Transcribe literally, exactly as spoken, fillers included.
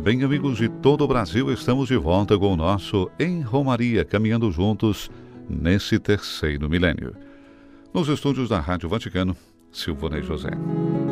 bem, amigos de todo o Brasil? Estamos de volta com o nosso Em Romaria, caminhando juntos nesse terceiro milênio. Nos estúdios da Rádio Vaticano, Silvonei José.